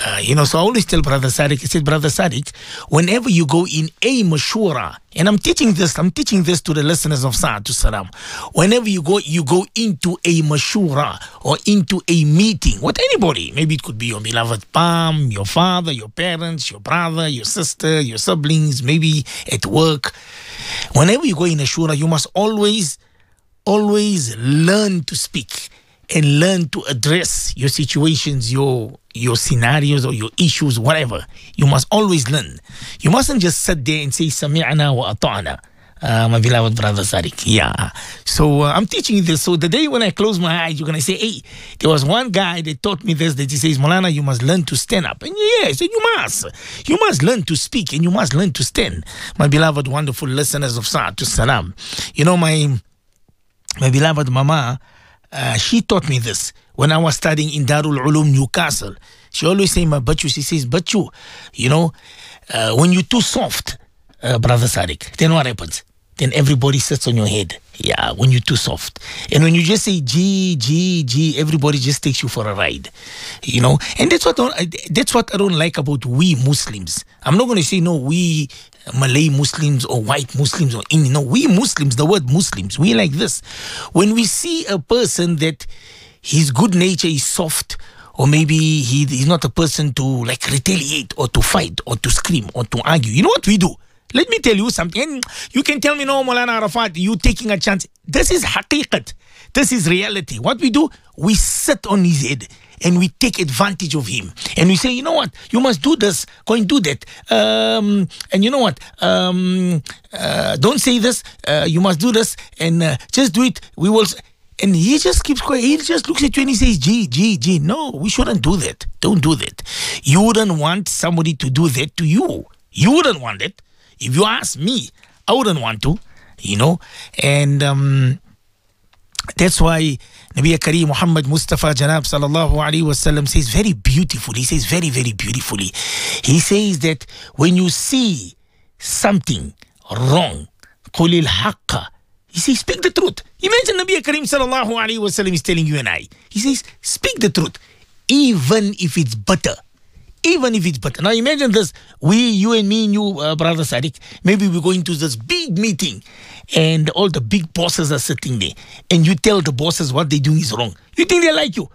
So I always tell Brother Sadiq, I said, Brother Sadiq, whenever you go in a mashura, and I'm teaching this to the listeners of Sa'atu Salam. Whenever you go into a mashura or into a meeting with anybody, maybe it could be your beloved palm, your father, your parents, your brother, your sister, your siblings, maybe at work. Whenever you go in a shura, you must always learn to speak and learn to address your situations, your scenarios or your issues, whatever. You must always learn. You mustn't just sit there and say, Sami'na wa ata'na. My beloved Brother Sadiq. Yeah. So I'm teaching you this. So the day when I close my eyes, you're going to say, hey, there was one guy that taught me this, that he says, Maulana, you must learn to stand up. And yeah, so you must. You must learn to speak and you must learn to stand. My beloved, wonderful listeners of Sa'atu Salam. My beloved Mama, she taught me this when I was studying in Darul Ulum, Newcastle. She always say, my Bachu, she says, Bachu, when you're too soft, Brother Sadiq, then what happens? Then everybody sits on your head. Yeah, when you're too soft. And when you just say G, everybody just takes you for a ride. And that's what I don't like about we Muslims. I'm not going to say, no, we Malay Muslims or white Muslims or Indian. No, we Muslims, the word Muslims, we like this. When we see a person that his good nature is soft, or maybe he's not a person to like retaliate or to fight or to scream or to argue, you know what we do? Let me tell you something. And you can tell me, no, Maulana Arafat, you taking a chance. This is haqiqat. This is reality. What we do, we sit on his head and we take advantage of him. And we say, you know what, you must do this, go and do that. And you know what, don't say this, you must do this, and just do it. We will. And he just keeps quiet. He just looks at you and he says, G. No, we shouldn't do that. Don't do that. You wouldn't want somebody to do that to you. You wouldn't want it. If you ask me, I wouldn't want to, and that's why Nabi Kareem Muhammad Mustafa Janab Sallallahu Alaihi Wasallam says very beautifully, he says very, very beautifully, he says that when you see something wrong, قُلِ الْحَقَّ, he says, speak the truth. Imagine Nabi Kareem Sallallahu Alaihi Wasallam is telling you and I, he says, speak the truth, even if it's bitter. Even if it's better. Now imagine this, you and me and you, Brother Sadiq, maybe we're going to this big meeting and all the big bosses are sitting there and you tell the bosses what they're doing is wrong. You think they like you?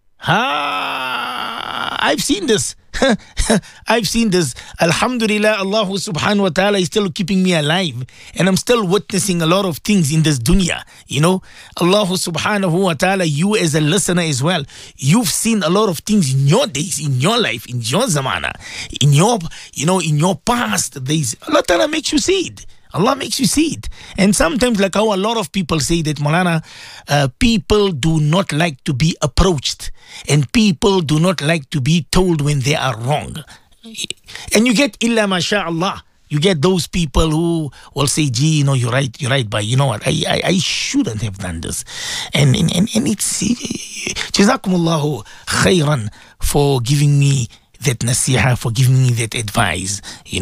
I've seen this. I've seen this. Alhamdulillah, Allah subhanahu wa ta'ala is still keeping me alive and I'm still witnessing a lot of things in this dunya. Allah subhanahu wa ta'ala, you as a listener as well, you've seen a lot of things in your days, in your life, in your zamana, in your past days. Allah ta'ala makes you see it. Allah makes you see it. And sometimes, like how a lot of people say that, Maulana, people do not like to be approached and people do not like to be told when they are wrong. And you get illa masha'Allah. You get those people who will say, gee, you're right, but you know what, I shouldn't have done this. And it's, Jazakumullahu khairan for giving me that nasiha, for giving me that advice,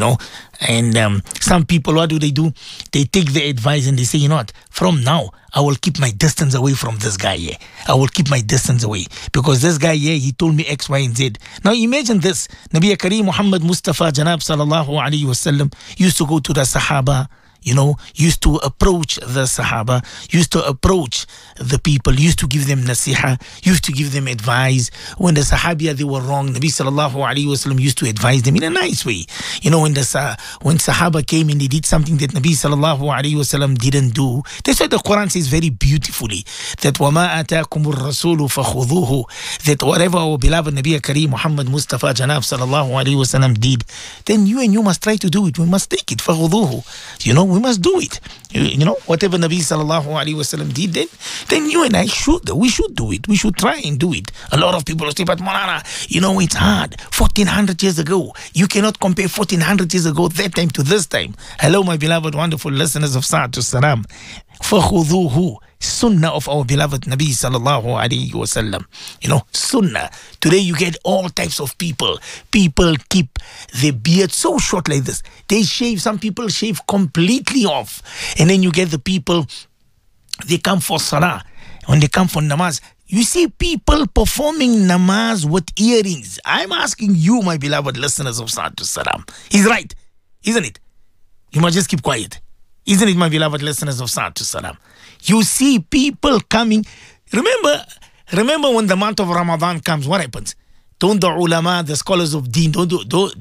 And some people, what do? They take the advice and they say, you know what, from now, I will keep my distance away from this guy here. I will keep my distance away because this guy here, he told me X, Y, and Z. Now imagine this, Nabi Kareem Muhammad Mustafa Janab Sallallahu Alaihi Wasallam used to go to the Sahaba, used to approach the Sahaba, used to approach the people, used to give them nasiha, used to give them advice. When the Sahabiya, they were wrong, Nabi Sallallahu Alaihi Wasallam used to advise them in a nice way. When Sahaba came and they did something that Nabi Sallallahu Alaihi Wasallam didn't do, that's why the Quran says very beautifully that وَمَا آتَاكُمُ الرَّسُولُ فَخُذُوهُ, that whatever our beloved Nabi Kareem Muhammad Mustafa Janab Sallallahu Alaihi Wasallam did, then you and you must try to do it. We must take it. فَخُذُوهُ. We must do it. Whatever Nabi Sallallahu Alaihi Wasallam did, then you and I we should do it. We should try and do it. A lot of people say, but Maulana, it's hard. 1400 years ago. You cannot compare 1400 years ago, that time to this time. Hello, my beloved, wonderful listeners of Sa'atu Salam. فَخُذُوهُ, Sunnah of our beloved Nabi Sallallahu Alaihi Wasallam. Sunnah. Today you get all types of people. People keep their beard so short like this. They shave, some people shave completely off. And then you get the people, they come for salah. When they come for namaz, You see people performing namaz with earrings. I'm asking you, my beloved listeners of Salatu Salam. He's right, isn't it? You must just keep quiet. Isn't it, my beloved listeners of Salatu Salam? You see people coming. Remember when the month of Ramadan comes, what happens? Don't the ulama, the scholars of deen, don't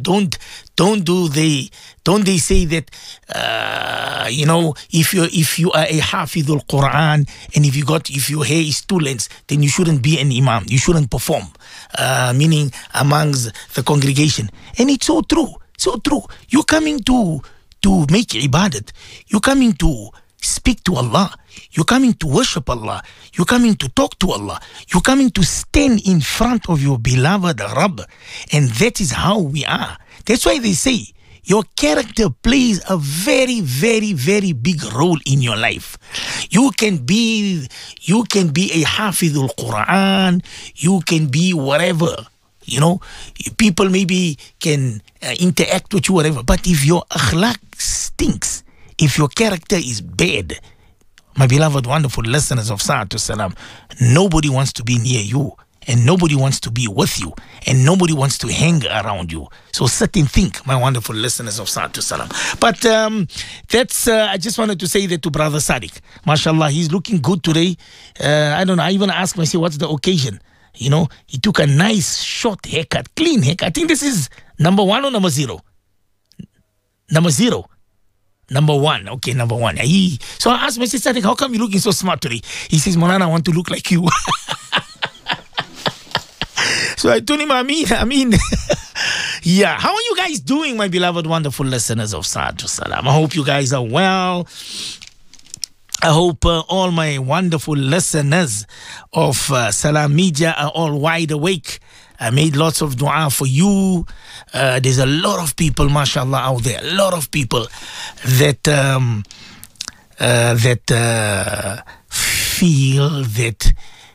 they say that if you are a hafidul Quran and if your hair is too length, then you shouldn't be an imam, you shouldn't perform, meaning amongst the congregation. And it's so true, so true. You're coming to make ibadat, you're coming to speak to Allah, you're coming to worship Allah, you're coming to talk to Allah, you're coming to stand in front of your beloved Rabb. And that is how we are. That's why they say your character plays a very, very, very big role in your life. You can be a Hafidul Quran, you can be whatever. People maybe can interact with you, whatever. But if your akhlaq stinks, if your character is bad, my beloved, wonderful listeners of Salatu Salam, nobody wants to be near you, and nobody wants to be with you, and nobody wants to hang around you. So sit and think, my wonderful listeners of Salatu Salam. But I just wanted to say that to Brother Sadiq. MashaAllah, he's looking good today. I don't know, I even asked myself, what's the occasion? He took a nice short haircut, clean haircut. I think this is number 1 or number 0? Number 0. Number 1. Okay, number 1. So I asked Mr. Sadiq, how come you're looking so smart today? He says, Molana, I want to look like you. So I told him, I mean, yeah. How are you guys doing, my beloved, wonderful listeners of Salatu Salam? I hope you guys are well. I hope all my wonderful listeners of Salam Media are all wide awake. I made lots of dua for you. There's a lot of people, mashallah, out there. A lot of people that feel that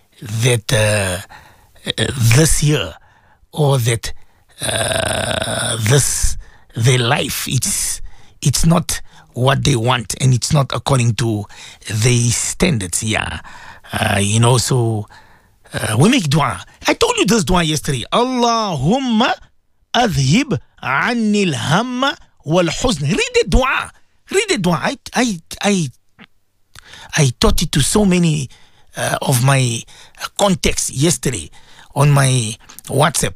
this year or that their life, it's not what they want, and it's not according to the standards. Yeah, so. We make dua. I told you this dua yesterday. Allahumma adhib anni al-hamma wal-huzn. Read the dua. Read the dua. I taught it to so many of my contacts yesterday on my WhatsApp.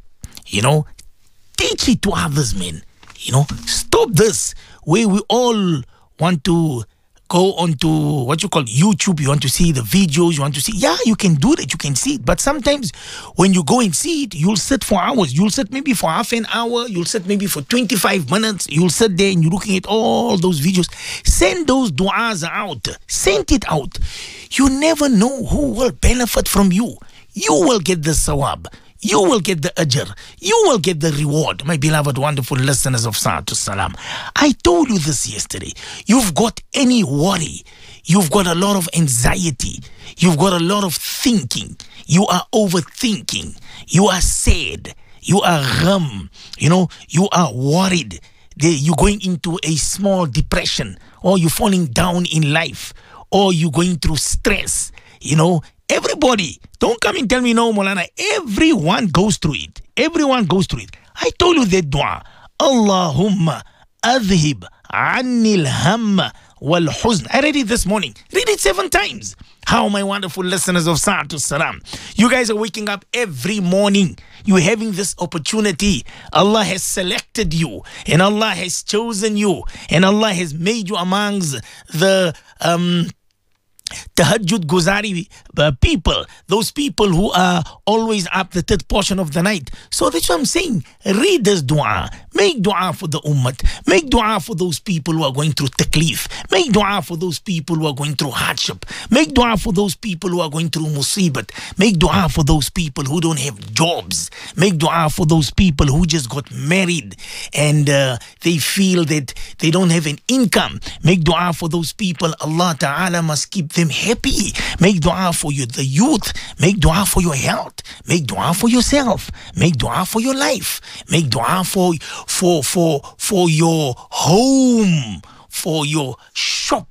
Teach it to others, man. Stop this where we all want to go onto what you call YouTube. You want to see the videos. You want to see, yeah, you can do that. You can see it. But sometimes when you go and see it, you'll sit for hours. You'll sit maybe for half an hour. You'll sit maybe for 25 minutes. You'll sit there and you're looking at all those videos. Send those du'as out. Send it out. You never know who will benefit from you. You will get the sawab. You will get the ajr. You will get the reward, my beloved, wonderful listeners of Salatu Salam. I told you this yesterday. You've got any worry. You've got a lot of anxiety. You've got a lot of thinking. You are overthinking. You are sad. You are gham. You are worried. You're going into a small depression, or you're falling down in life, or you're going through stress. Everybody, don't come and tell me no, Molana. Everyone goes through it. Everyone goes through it. I told you that dua. Allahumma adhib anni al-hamma wal-huzn. I read it this morning. Read it 7 times. How, my wonderful listeners of Salatu Salam, you guys are waking up every morning. You're having this opportunity. Allah has selected you, and Allah has chosen you, and Allah has made you amongst the Tahajjud Guzari people, those people who are always up the third portion of the night. So that's what I'm saying. Read this dua. Make dua for the ummah. Make dua for those people who are going through taklif. Make dua for those people who are going through hardship. Make dua for those people who are going through musibat. Make dua for those people who don't have jobs. Make dua for those people who just got married and they feel that they don't have an income. Make dua for those people. Allah Ta'ala must keep them happy. Make dua for you, the youth. Make dua for your health. Make dua for yourself. Make dua for your life. Make dua for your home, for your shop,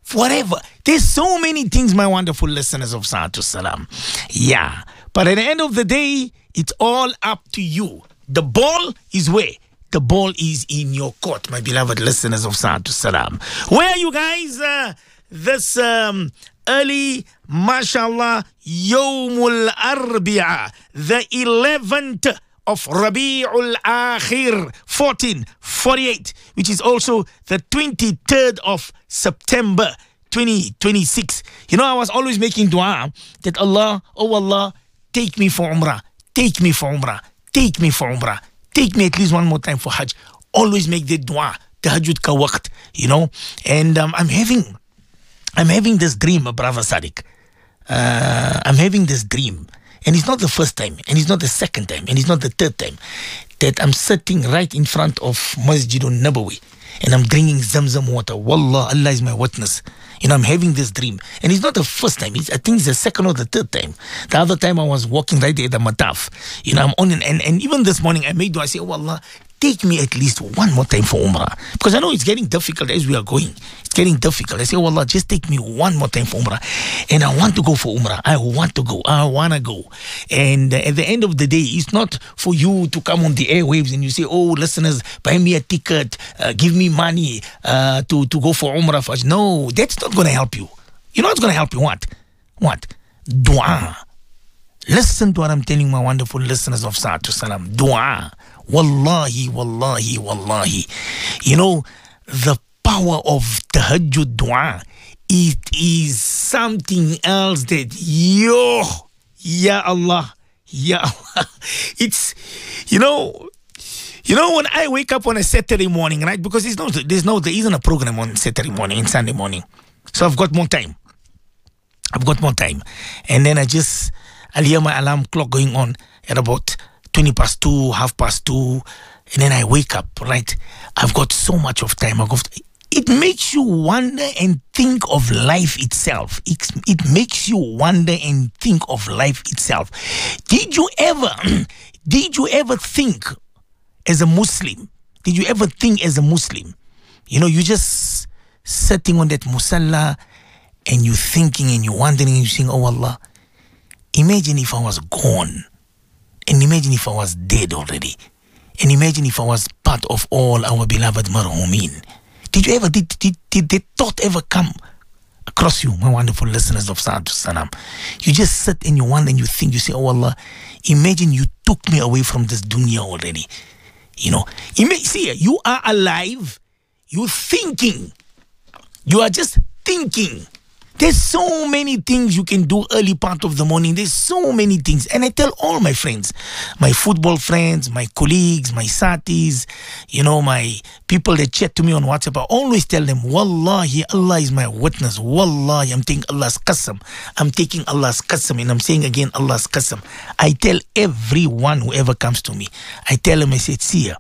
forever. There's so many things, my wonderful listeners of Salatu Salam. Yeah. But at the end of the day, it's all up to you. The ball is where? The ball is in your court, my beloved listeners of Salatu Salam. Where are you guys this early, mashallah, Yawmul Arbi'a, the 11th of Rabi'ul Akhir 1448, which is also the 23rd of September 2026. You know, I was always making dua that Allah, oh Allah, take me for Umrah, take me for Umrah, take me for Umrah, take me at least one more time for Hajj. Always make the dua, tahajjud ka waqt, you know. And I'm having this dream, brother Sadiq. I'm having this dream. And it's not the first time, and it's not the second time, and it's not the third time that I'm sitting right in front of Masjidun Nabawi and I'm drinking Zamzam water. Wallah, Allah is my witness. You know, I'm having this dream. And it's not the first time. I think it's the second or the third time. The other time I was walking right there at the Mataf. You know, I'm on and even this morning I made dua. I say, oh Allah, take me at least one more time for Umrah. Because I know it's getting difficult as we are going. It's getting difficult. I say, oh Allah, just take me one more time for Umrah. And I want to go for Umrah. I want to go. I want to go. And at the end of the day, it's not for you to come on the airwaves and you say, oh, listeners, buy me a ticket, give me money to go for Umrah. No, that's not going to help you. You know what's going to help you? What? Dua. Listen to what I'm telling my wonderful listeners of Salatu Salam. Dua. Wallahi, wallahi, wallahi. You know, the power of tahajjud dua, it is something else that, ya Allah, it's, you know, when I wake up on a Saturday morning, right? Because there isn't a program on Saturday morning and Sunday morning. So I've got more time. And then I'll hear my alarm clock going on at about 2:20, 2:30, and then I wake up, right? I've got so much of time. It makes you wonder and think of life itself. It makes you wonder and think of life itself. Did you ever think as a Muslim? You know, you just sitting on that musalla and you thinking and you wondering and you saying, oh Allah, imagine if I was gone. And imagine if I was dead already. And imagine if I was part of all our beloved marhumin. Did that thought ever come across you, my wonderful listeners of Salatu Salam? You just sit and you wonder and you think, you say, oh Allah, imagine you took me away from this dunya already. You know, see, you are alive, you're thinking, you are just thinking. There's so many things you can do early part of the morning. There's so many things. And I tell all my friends, my football friends, my colleagues, my satis, you know, my people that chat to me on WhatsApp, I always tell them, Wallahi, Allah is my witness. Wallahi, I'm taking Allah's qasam. And I'm saying again, Allah's qasam. I tell everyone, whoever comes to me, I tell them, I say, see,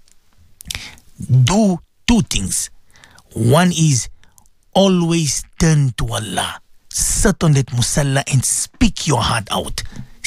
do two things. One is, always turn to Allah. Sit on that musalla and speak your heart out.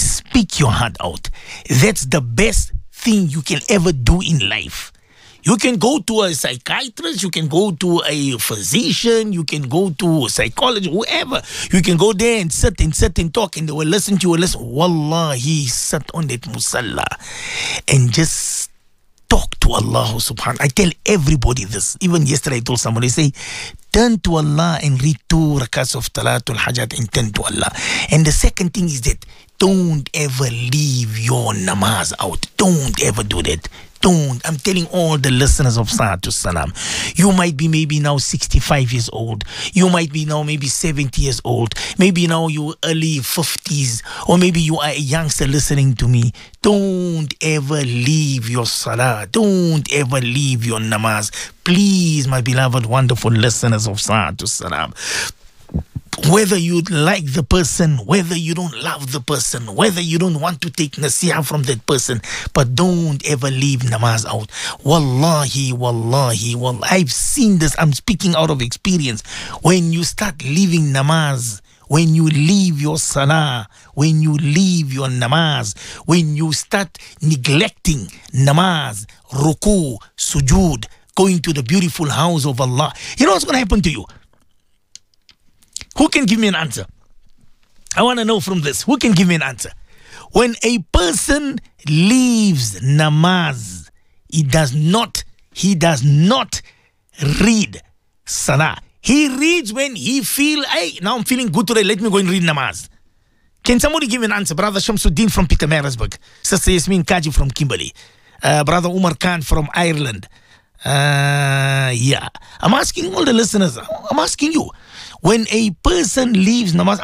That's the best thing you can ever do in life. You can go to a psychiatrist, you can go to a physician, you can go to a psychologist, whoever. You can go there and sit and talk and they will listen to you. Wallahi, sit on that musalla and just talk to Allah subhanahu. I tell everybody this. Even yesterday I told somebody, say, turn to Allah and read 2 rakats of Talatul Hajat and turn to Allah. And the second thing is that don't ever leave your namaz out. Don't ever do that. Don't. I'm telling all the listeners of Salatu Salam. You might be maybe now 65 years old. You might be now maybe 70 years old. Maybe now you're early 50s. Or maybe you are a youngster listening to me. Don't ever leave your salah. Don't ever leave your namaz. Please, my beloved, wonderful listeners of Salatu Salam. Whether you like the person, whether you don't love the person, whether you don't want to take nasihah from that person, but don't ever leave namaz out. Wallahi, I've seen this. I'm speaking out of experience. When you start leaving namaz, when you leave your salah, when you leave your namaz, when you start neglecting namaz, ruku, sujood, going to the beautiful house of Allah, you know what's going to happen to you? Who can give me an answer? I want to know from this. Who can give me an answer? When a person leaves namaz, he does not read salah. He reads when he feel, hey, now I'm feeling good today, let me go and read namaz. Can somebody give me an answer? Brother Shamsuddin from Pietermaritzburg. Sister Yasmin Kaji from Kimberley. Brother Umar Khan from Ireland. Yeah. I'm asking all the listeners. I'm asking you. When a person leaves namaz,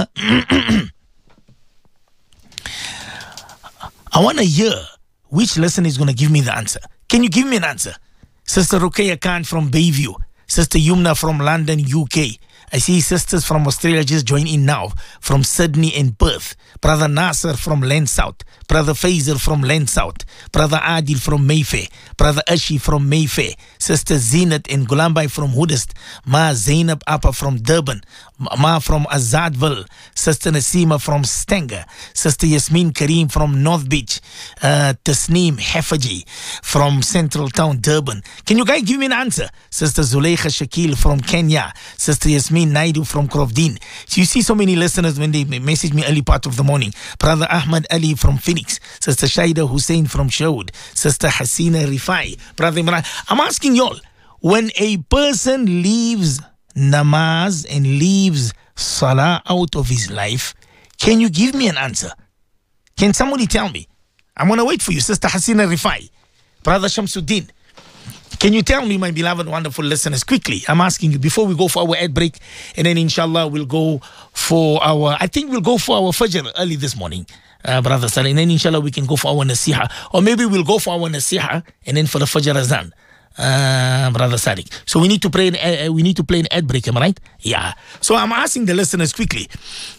I want to hear which listener is going to give me the answer. Can you give me an answer? Sister Ruqayya Khan from Bayview. Sister Yumna from London, UK. I see sisters from Australia just join in now, from Sydney and Perth. Brother Nasser from Lansouth. Brother Faisal from Lansouth. Brother Adil from Mayfair. Brother Ashi from Mayfair. Sister Zinat and Gulambai from Hoodest. Ma Zainab Appa from Durban. Ma from Azadville. Sister Nasima from Stanger. Sister Yasmin Kareem from North Beach. Tasneem Hafaji from Central Town, Durban. Can you guys give me an answer? Sister Zuleika Shakil from Kenya. Sister Yasmin Naidu from Krovdin. So you see so many listeners when they message me early part of the morning. Brother Ahmad Ali from Phoenix. Sister Shaida Hussein from Sherwood. Sister Hasina Rifai. Brother Imran. I'm asking y'all, when a person leaves namaz and leaves salah out of his life, can you give me an answer? Can somebody tell me? I'm going to wait for you, Sister Hasina Rifai. Brother Shamsuddin. Can you tell me, my beloved, wonderful listeners, quickly? I'm asking you before we go for our ad break, and then inshallah we'll go for our Fajr early this morning, Brother Salih, and then inshallah we can go for our Nasiha, or maybe we'll go for our Nasiha and then for the Fajr Azan, Brother Sadiq. So we need to play an ad break, am I right? Yeah. So I'm asking the listeners quickly.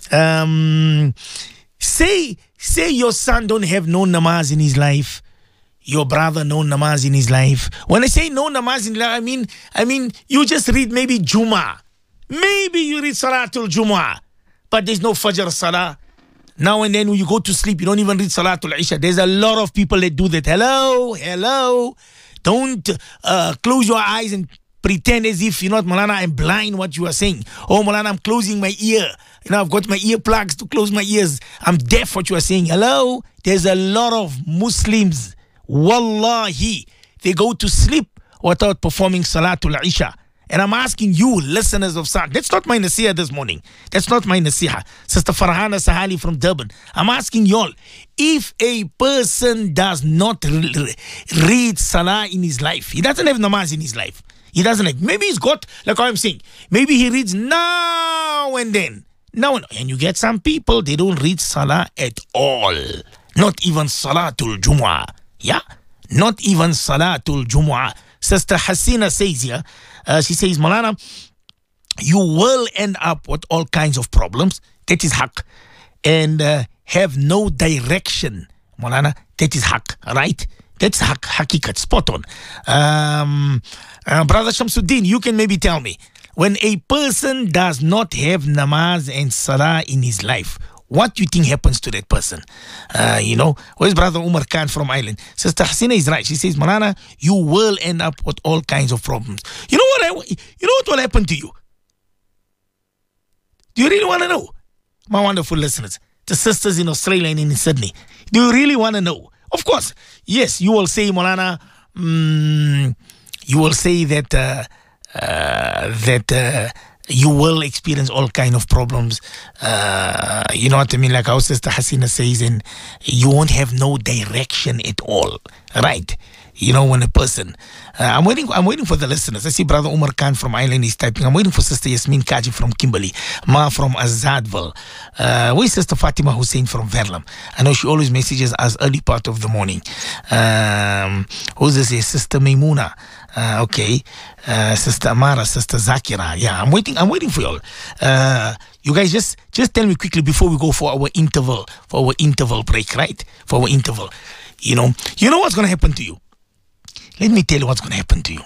Say your son don't have no namaz in his life. Your brother no namaz in his life. When I say no namaz in his life, I mean you just read maybe Jummah. Maybe you read Salatul Jummah, but there's no Fajr Salah. Now and then when you go to sleep, you don't even read Salatul Isha. There's a lot of people that do that. Hello. Don't close your eyes and pretend as if you're not Malana. I'm blind what you are saying. Oh, Malana, I'm closing my ear. I've got my earplugs to close my ears. I'm deaf what you are saying. Hello. There's a lot of Muslims. Wallahi, they go to sleep without performing Salatul Isha. And I'm asking you, listeners of Saad, that's not my nasiha this morning. That's not my nasiha. Sister Farhana Sahali from Durban. I'm asking y'all, if a person does not read Salah in his life, he doesn't have namaz in his life. He doesn't have, maybe he's got, like I'm saying, maybe he reads now and then. And you get some people, they don't read Salah at all. Not even Salatul Jumu'ah. Yeah, not even Salatul Jumu'ah. Sister Hasina says here, she says, Malana, you will end up with all kinds of problems. That is haq. And have no direction. Malana, that is haq, right? That's haq, hakikat, spot on. Brother Shamsuddin, you can maybe tell me, when a person does not have namaz and salah in his life, what do you think happens to that person? Where's Brother Umar Khan from Ireland? Sister Hasina is right. She says, Malana, you will end up with all kinds of problems. You know what will happen to you? Do you really want to know? My wonderful listeners, the sisters in Australia and in Sydney, do you really want to know? Of course, yes, you will say, Malana, you will say that you will experience all kind of problems. You know what I mean? Like our sister Hasina says, and you won't have no direction at all, right? You know, when a person, I'm waiting for the listeners. I see Brother Umar Khan from Ireland is typing. I'm waiting for Sister Yasmin Kaji from Kimberley, Ma from Azadville. Where's Sister Fatima Hussein from Verlam? I know she always messages us early part of the morning. Who's this? Sister Maimuna. Okay. Sister Amara, Sister Zakira. Yeah, I'm waiting for y'all. You guys just tell me quickly before we go for our interval break, right? For our interval. You know what's going to happen to you? Let me tell you what's going to happen to you.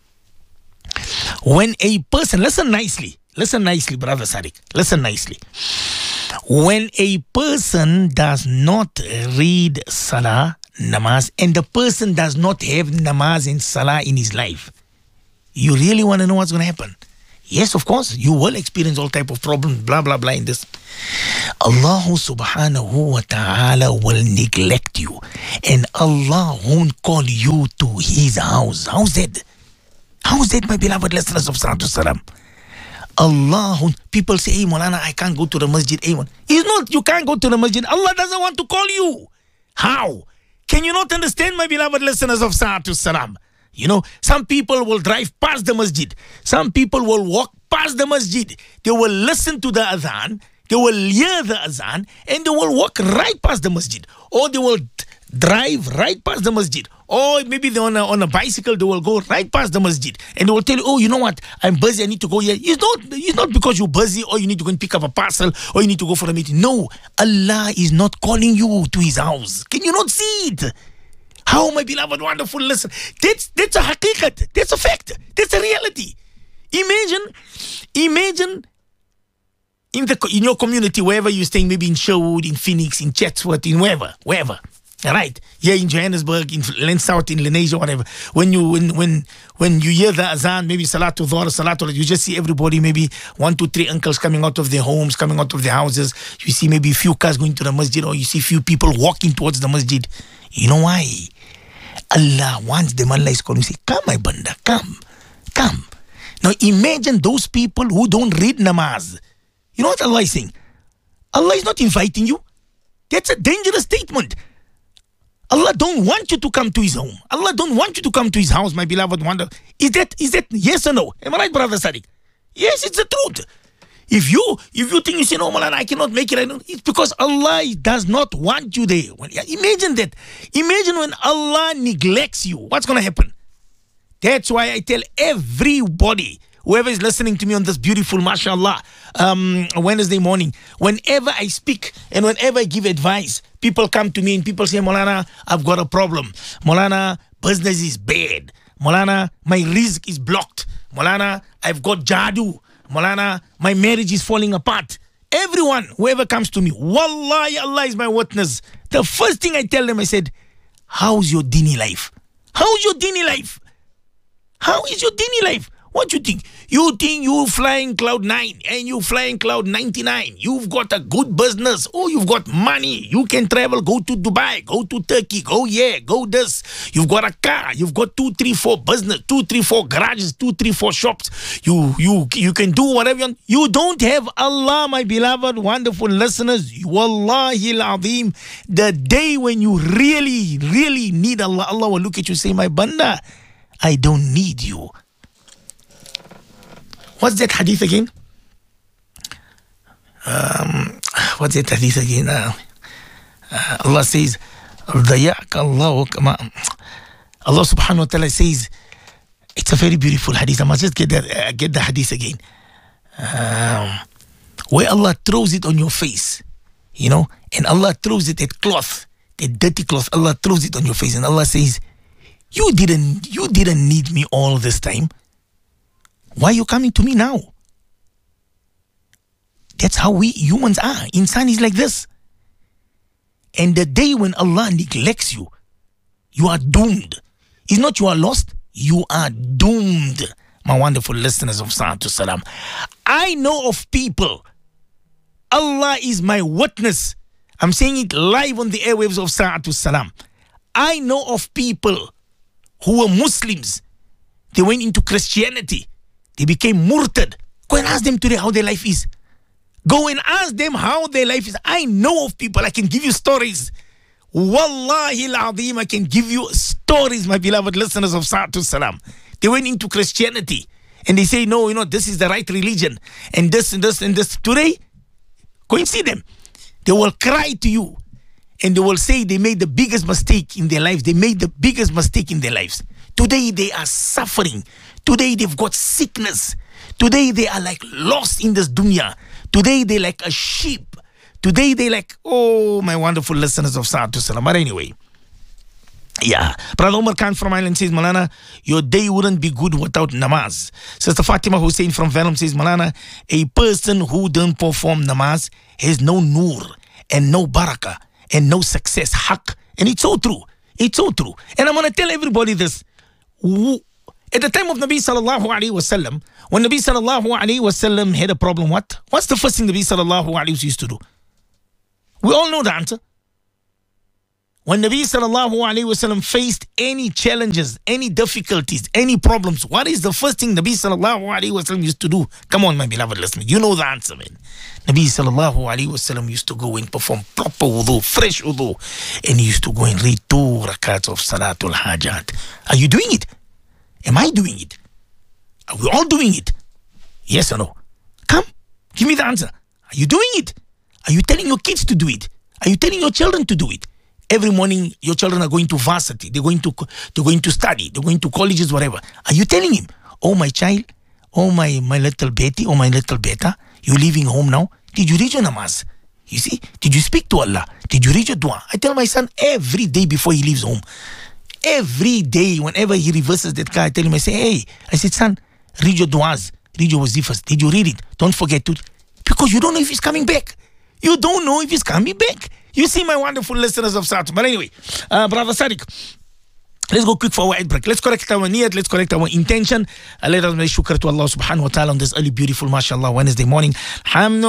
When a person, listen nicely, Brother Sadiq, listen nicely. When a person does not read Salah, namaz, and the person does not have namaz and Salah in his life, you really want to know what's going to happen? Yes, of course, you will experience all type of problems, blah, blah, blah in this. Allah subhanahu wa ta'ala will neglect you and Allah won't call you to his house. How's that? How's that, my beloved listeners of Salatu Salam? People say, hey, Maulana, I can't go to the masjid. It's not, you can't go to the masjid. Allah doesn't want to call you. How? Can you not understand, my beloved listeners of Salatu Salam? You know, some people will drive past the masjid. Some people will walk past the masjid. They will listen to the adhan. They will hear the adhan. And they will walk right past the masjid. Or they will drive right past the masjid. Or maybe they're on a bicycle. They will go right past the masjid. And they will tell you, oh, you know what? I'm busy. I need to go here. It's not because you're busy or you need to go and pick up a parcel or you need to go for a meeting. No. Allah is not calling you to his house. Can you not see it? How, my beloved, wonderful listen. That's a haqiqat. That's a fact. That's a reality. Imagine in your community, wherever you're staying, maybe in Sherwood, in Phoenix, in Chatsworth, in wherever. All right, here in Johannesburg, in South, in Lenasia, whatever. When you hear the azan, maybe Salatul Dhuhr, Salatul, you just see everybody, maybe 1, 2, 3 uncles coming out of their homes, coming out of their houses. You see maybe a few cars going to the masjid, or you see few people walking towards the masjid. You know why? Allah wants them. Allah is calling. Say, come, my banda, come. Now imagine those people who don't read namaz. You know what Allah is saying? Allah is not inviting you. That's a dangerous statement. Allah don't want you to come to his home. Allah don't want you to come to his house, my beloved wonder. Is that yes or no? Am I right, Brother Sadiq? Yes, it's the truth. If you think you say, no, Maulana, I cannot make it, it's because Allah does not want you there. Imagine that. Imagine when Allah neglects you. What's going to happen? That's why I tell everybody, whoever is listening to me on this beautiful, mashallah, Wednesday morning, whenever I speak and whenever I give advice, people come to me and people say, Maulana, I've got a problem. Maulana, business is bad. Maulana, my rizq is blocked. Maulana, I've got jadoo. Maulana, my marriage is falling apart. Everyone, whoever comes to me, Wallahi, Allah is my witness. The first thing I tell them, I said, how's your dini life? How's your dini life? How is your dini life? What you think? You think you flying cloud 9 and you flying cloud 99. You've got a good business. Oh, you've got money. You can travel, go to Dubai, go to Turkey, go here, go this. You've got a car. You've got 2, 3, 4 business, 2, 3, 4 garages, 2, 3, 4 shops. You can do whatever you want. You don't have Allah, my beloved, wonderful listeners. Wallahi al-azim. The day when you really, really need Allah, Allah will look at you and say, my banda, I don't need you. What's that hadith again? What's that hadith again? Allah says, Allah subhanahu wa ta'ala says, it's a very beautiful hadith. I must just get the hadith again. Where Allah throws it on your face, you know, and Allah throws it at cloth, that dirty cloth. Allah throws it on your face, and Allah says, you didn't need me all this time. Why are you coming to me now? That's how we humans are. Insan is like this. And the day when Allah neglects you, you are doomed. It's not you are lost, you are doomed. My wonderful listeners of Salatu Salam. I know of people, Allah is my witness. I'm saying it live on the airwaves of Salatu Salam. I know of people who were Muslims. They went into Christianity. They became murtad. Go and ask them today how their life is. Go and ask them how their life is. I know of people. I can give you stories. Wallahi al-azim, I can give you stories, my beloved listeners of Salatu Salam. They went into Christianity and they say, no, this is the right religion. And this and this and this. Today, go and see them. They will cry to you. And they will say they made the biggest mistake in their lives. They made the biggest mistake in their lives. Today they are suffering. Today they've got sickness. Today they are like lost in this dunya. Today they're like a sheep. Today they're like, oh, my wonderful listeners of Salatu Salam. But anyway, yeah. Brother Omar Khan from Ireland says, Maulana, your day wouldn't be good without namaz. Sister Fatima Hussein from Venom says, Maulana, a person who don't perform namaz has no nur and no barakah and no success, haq. And it's so true. It's so true. And I'm going to tell everybody this. At the time of Nabi sallallahu alayhi wasallam, when Nabi sallallahu alayhi wasallam had a problem, what's the first thing Nabi sallallahu alayhi wasallam used to do? We all know the answer. When Nabi sallallahu alayhi wasallam faced any challenges, any difficulties, any problems, what is the first thing Nabi sallallahu alayhi wasallam used to do? Come on, my beloved listeners, you know the answer, man. Nabi sallallahu alayhi wasallam used to go and perform proper wudu, fresh wudu, and he used to go and read 2 rakats of Salatul Hajat. Are you doing it? Am I doing it? Are we all doing it? Yes or no? Come, give me the answer. Are you doing it? Are you telling your kids to do it? Are you telling your children to do it? Every morning, your children are going to varsity. They're going to study. They're going to colleges, whatever. Are you telling him, oh, my child, oh, my little Betty, oh, my little beta, you're leaving home now? Did you read your namaz? You see? Did you speak to Allah? Did you read your dua? I tell my son every day before he leaves home. Every day, whenever he reverses that car, I tell him, I say, hey, I said, son, read your du'as, read your wazifas. Did you read it? Don't forget to. Because you don't know if he's coming back. You don't know if he's coming back. You see, my wonderful listeners of Sat. But anyway, Brother Sadiq, let's go quick for our ad break. Let's correct our niyat, let's correct our intention. Let us make shukr to Allah subhanahu wa ta'ala on this early, beautiful, mashallah, Wednesday morning.